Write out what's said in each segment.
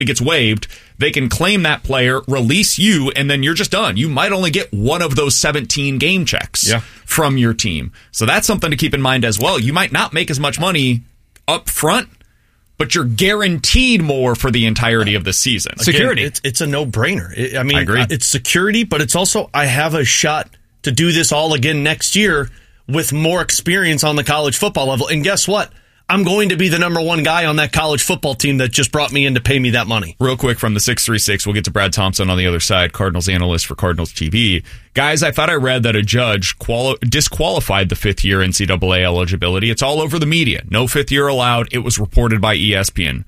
it gets waived, they can claim that player, release you, and then you're just done. You might only get one of those 17 game checks from your team. So that's something to keep in mind as well. You might not make as much money up front, but you're guaranteed more for the entirety of the season. Security. Again, it's a no-brainer. I mean, I agree. It's security, but it's also I have a shot to do this all again next year with more experience on the college football level. And guess what? I'm going to be the number one guy on that college football team that just brought me in to pay me that money. Real quick from the 636, we'll get to Brad Thompson on the other side, Cardinals analyst for Cardinals TV. Guys, I thought I read that a judge disqualified the fifth-year NCAA eligibility. It's all over the media. No fifth year allowed. It was reported by ESPN.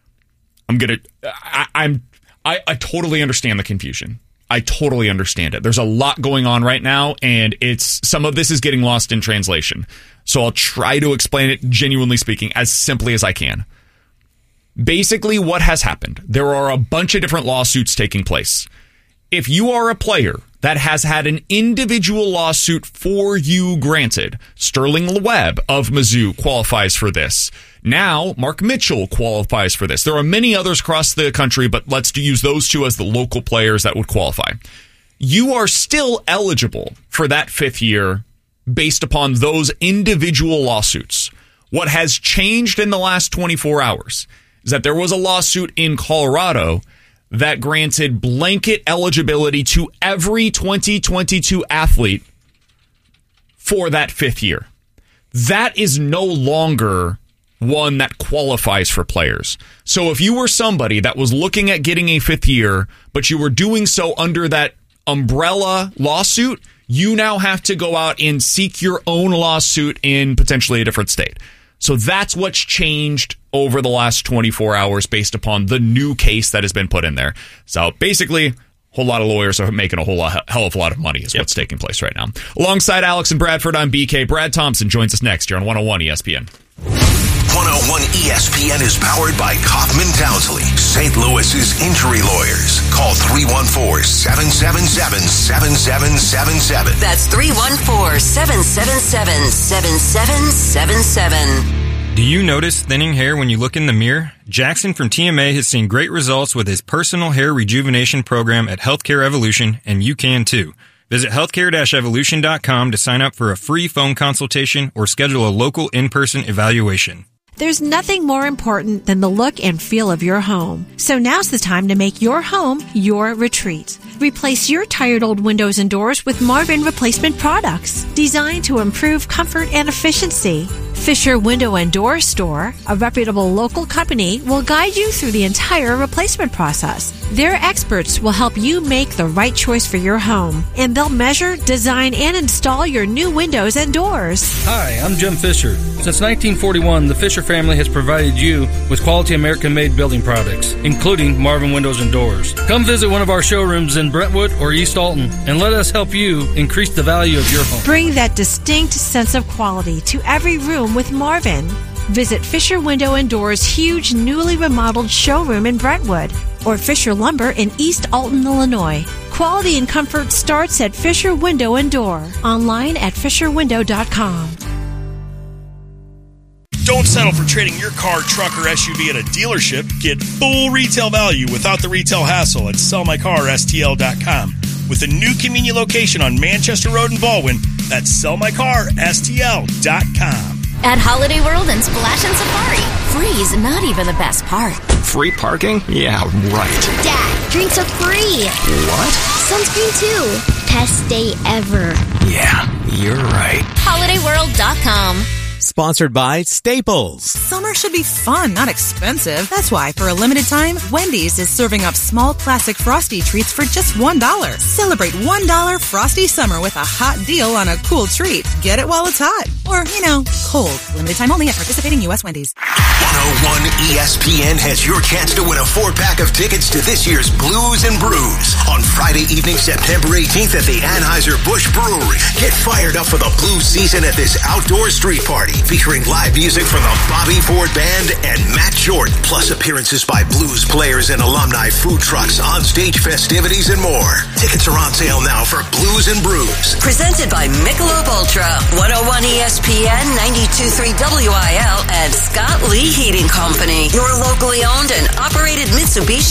I totally understand the confusion. I totally understand it. There's a lot going on right now, and some of this is getting lost in translation. So I'll try to explain it, genuinely speaking, as simply as I can. Basically, what has happened? There are a bunch of different lawsuits taking place. If you are a player that has had an individual lawsuit for you granted, Sterling Webb of Mizzou qualifies for this. Now, Mark Mitchell qualifies for this. There are many others across the country, but let's use those two as the local players that would qualify. You are still eligible for that fifth year based upon those individual lawsuits. What has changed in the last 24 hours is that there was a lawsuit in Colorado that granted blanket eligibility to every 2022 athlete for that fifth year. That is no longer one that qualifies for players. So if you were somebody that was looking at getting a fifth year, but you were doing so under that umbrella lawsuit, you now have to go out and seek your own lawsuit in potentially a different state. So that's what's changed over the last 24 hours based upon the new case that has been put in there. So basically, a whole lot of lawyers are making a hell of a lot of money is what's taking place right now. Alongside Alex and Bradford, I'm BK. Brad Thompson joins us next here on 101 ESPN. 101 ESPN is powered by Kaufman Townsley, St. Louis's injury lawyers. Call 314-777-7777. That's 314-777-7777. Do you notice thinning hair when you look in the mirror? Jackson from TMA has seen great results with his personal hair rejuvenation program at Healthcare Evolution, and you can too. Visit healthcare-evolution.com to sign up for a free phone consultation or schedule a local in-person evaluation. There's nothing more important than the look and feel of your home. So now's the time to make your home your retreat. Replace your tired old windows and doors with Marvin replacement products designed to improve comfort and efficiency. Fisher Window and Door Store, a reputable local company, will guide you through the entire replacement process. Their experts will help you make the right choice for your home, and they'll measure, design, and install your new windows and doors. Hi, I'm Jim Fisher. Since 1941, the Fisher family has provided you with quality American-made building products, including Marvin Windows and Doors. Come visit one of our showrooms in Brentwood or East Alton, and let us help you increase the value of your home. Bring that distinct sense of quality to every room with Marvin. Visit Fisher Window and Doors' huge newly remodeled showroom in Brentwood or Fisher Lumber in East Alton, Illinois. Quality and comfort starts at Fisher Window and Door. Online at fisherwindow.com. Don't settle for trading your car, truck, or SUV at a dealership. Get full retail value without the retail hassle at sellmycarstl.com. With a new convenient location on Manchester Road in Baldwin, that's sellmycarstl.com. At Holiday World and Splash and Safari, free's not even the best part. Free parking? Yeah, right. Dad, drinks are free. What? Sunscreen too. Best day ever. Yeah, you're right. HolidayWorld.com. Sponsored by Staples. Summer should be fun, not expensive. That's why, for a limited time, Wendy's is serving up small plastic Frosty treats for just $1. Celebrate $1 Frosty Summer with a hot deal on a cool treat. Get it while it's hot. Or, cold. Limited time only at participating U.S. Wendy's. 101 ESPN has your chance to win a 4-pack of tickets to this year's Blues and Brews. On Friday evening, September 18th at the Anheuser-Busch Brewery. Get fired up for the blues season at this outdoor street party. Party, featuring live music from the Bobby Ford Band and Matt Jordan, plus appearances by blues players and alumni, food trucks, onstage festivities, and more. Tickets are on sale now for Blues and Brews. Presented by Michelob Ultra, 101 ESPN, 92.3 WIL, and Scott Lee Heating Company, your locally owned and operated Mitsubishi